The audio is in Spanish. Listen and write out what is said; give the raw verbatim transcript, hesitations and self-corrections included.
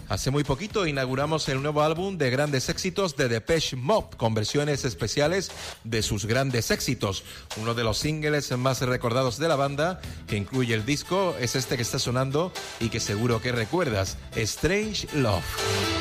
Hace muy poquito inauguramos el nuevo álbum de grandes éxitos de Depeche Mode, con versiones especiales de sus grandes éxitos. Uno de los singles más recordados de la banda, que incluye el disco, es este que está sonando y que seguro que recuerdas, Strange Love.